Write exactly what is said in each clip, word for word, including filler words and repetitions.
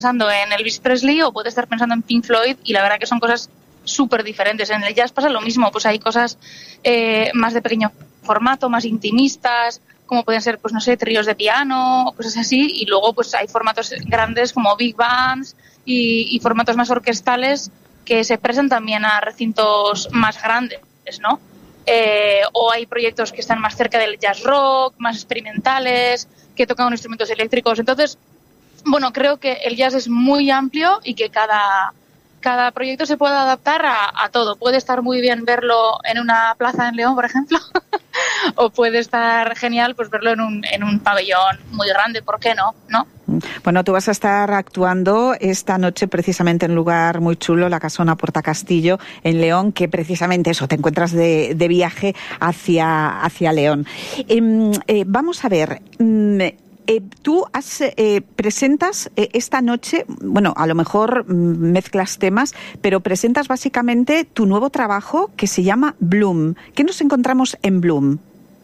pensando en Elvis Presley o puede estar pensando en Pink Floyd, y la verdad que son cosas súper diferentes. En el jazz pasa lo mismo, pues hay cosas eh, más de pequeño formato, más intimistas, como pueden ser, pues no sé, tríos de piano o cosas así, y luego pues hay formatos grandes como big bands y, y formatos más orquestales que se prestan también a recintos más grandes, ¿no? Eh, o hay proyectos que están más cerca del jazz rock, más experimentales, que tocan con instrumentos eléctricos. Entonces, bueno, creo que el jazz es muy amplio y que cada, cada proyecto se puede adaptar a, a todo. Puede estar muy bien verlo en una plaza en León, por ejemplo, o puede estar genial pues verlo en un, en un pabellón muy grande, ¿por qué no? ¿No? Bueno, tú vas a estar actuando esta noche precisamente en un lugar muy chulo, la Casona Puerta Castillo, en León, que precisamente eso, te encuentras de, de viaje hacia, hacia León. Eh, eh, vamos a ver... Eh, Eh, tú has, eh, presentas eh, esta noche, bueno, a lo mejor mm, mezclas temas, pero presentas básicamente tu nuevo trabajo que se llama Bloom. ¿Qué nos encontramos en Bloom?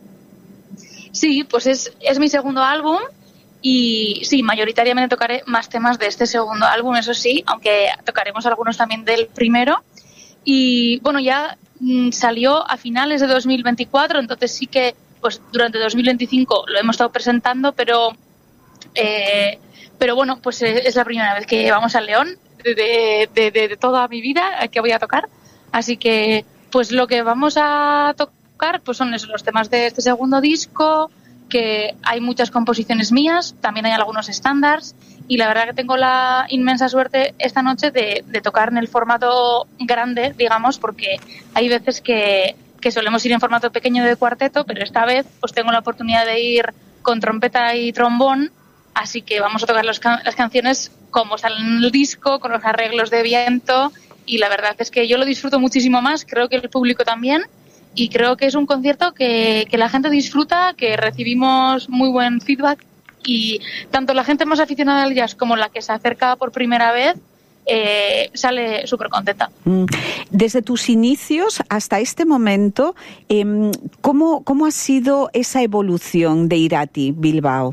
Sí, pues es, es mi segundo álbum y sí, mayoritariamente tocaré más temas de este segundo álbum, eso sí, aunque tocaremos algunos también del primero. Y bueno, ya mm, salió a finales de dos mil veinticuatro, entonces sí que pues durante dos mil veinticinco lo hemos estado presentando, pero eh, pero bueno, pues es la primera vez que vamos al León de, de, de, de toda mi vida que voy a tocar, así que pues lo que vamos a tocar pues son esos, los temas de este segundo disco, que hay muchas composiciones mías, también hay algunos estándares, y la verdad que tengo la inmensa suerte esta noche de, de tocar en el formato grande, digamos, porque hay veces que que solemos ir en formato pequeño de cuarteto, pero esta vez pues tengo la oportunidad de ir con trompeta y trombón, así que vamos a tocar los can- las canciones como salen en el disco, con los arreglos de viento, y la verdad es que yo lo disfruto muchísimo más, creo que el público también, y creo que es un concierto que, que la gente disfruta, que recibimos muy buen feedback, y tanto la gente más aficionada al jazz como la que se acerca por primera vez Eh, sale súper contenta. Desde tus inicios hasta este momento, eh, ¿cómo, ¿cómo ha sido esa evolución de Irati Bilbao?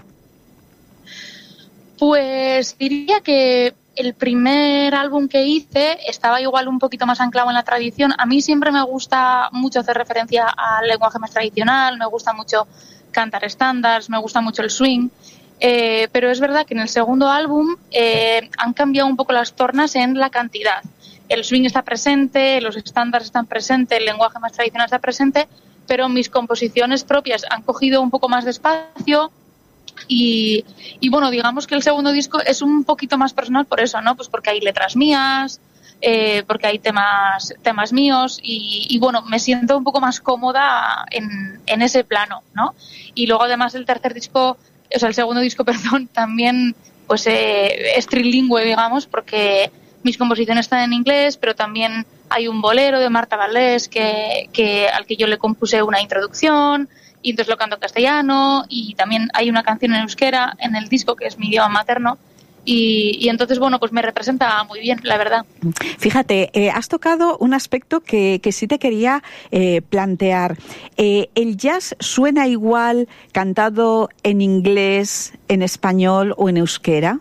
Pues diría que el primer álbum que hice estaba igual un poquito más anclado en la tradición. A mí siempre me gusta mucho hacer referencia al lenguaje más tradicional, me gusta mucho cantar estándares, me gusta mucho el swing. Eh, pero es verdad que en el segundo álbum eh, han cambiado un poco las tornas en la cantidad. El swing está presente, los estándares están presentes, el lenguaje más tradicional está presente, pero mis composiciones propias han cogido un poco más de espacio y, y bueno, digamos que el segundo disco es un poquito más personal por eso, ¿no? Pues porque hay letras mías, eh, porque hay temas, temas míos y, y bueno, me siento un poco más cómoda en, en ese plano, ¿no? Y luego además el tercer disco, o sea, el segundo disco, perdón, también pues eh, es trilingüe, digamos, porque mis composiciones están en inglés, pero también hay un bolero de Marta Vallés que, que, al que yo le compuse una introducción y entonces lo canto en castellano, y también hay una canción en euskera en el disco que es mi idioma materno. Y, y entonces, bueno, pues me representa muy bien, la verdad. Fíjate, eh, has tocado un aspecto que, que sí te quería eh, plantear. Eh, ¿El jazz suena igual cantado en inglés, en español o en euskera?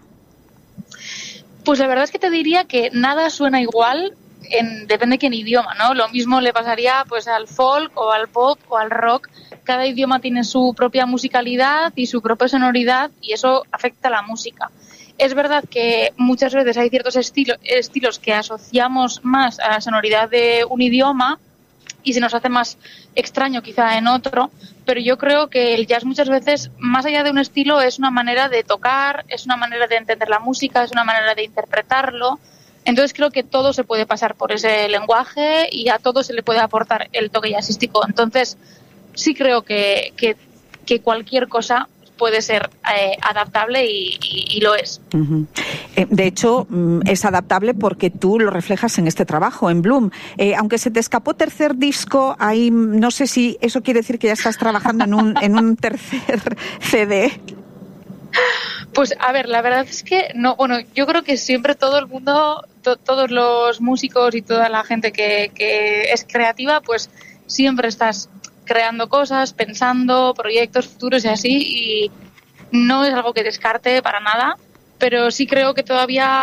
Pues la verdad es que te diría que nada suena igual, en, depende de qué idioma, ¿no? Lo mismo le pasaría pues al folk o al pop o al rock. Cada idioma tiene su propia musicalidad y su propia sonoridad y eso afecta a la música. Es verdad que muchas veces hay ciertos estilo, estilos que asociamos más a la sonoridad de un idioma y se nos hace más extraño quizá en otro, pero yo creo que el jazz muchas veces, más allá de un estilo, es una manera de tocar, es una manera de entender la música, es una manera de interpretarlo. Entonces creo que todo se puede pasar por ese lenguaje y a todo se le puede aportar el toque jazzístico. Entonces sí creo que, que, que cualquier cosa puede ser eh, adaptable y, y, y lo es. Uh-huh. Eh, de hecho, es adaptable porque tú lo reflejas en este trabajo, en Bloom. Eh, aunque se te escapó tercer disco, ahí no sé si eso quiere decir que ya estás trabajando en un, en un tercer C D. Pues a ver, la verdad es que no, bueno, yo creo que siempre todo el mundo, to, todos los músicos y toda la gente que, que es creativa, pues siempre estás creando cosas, pensando proyectos futuros y así, y no es algo que descarte para nada, pero sí creo que todavía